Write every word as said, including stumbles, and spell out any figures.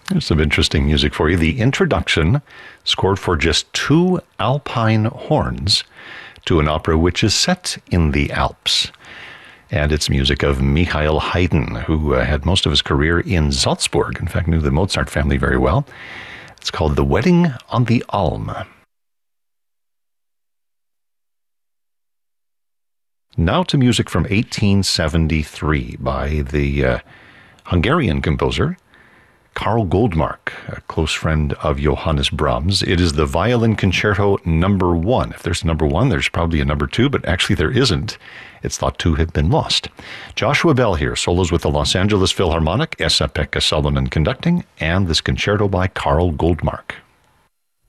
There's some interesting music for you. The introduction, scored for just two alpine horns, to an opera which is set in the Alps. And it's music of Michael Haydn, who uh, had most of his career in Salzburg. In fact, knew the Mozart family very well. It's called The Wedding on the Alm. Now to music from eighteen seventy-three by the uh, Hungarian composer Karl Goldmark, a close friend of Johannes Brahms. It is the Violin Concerto number one. If there's a number one, there's probably a number two, but actually there isn't. It's thought to have been lost. Joshua Bell here, solos with the Los Angeles Philharmonic, Esa-Pekka Salonen conducting, and this concerto by Karl Goldmark.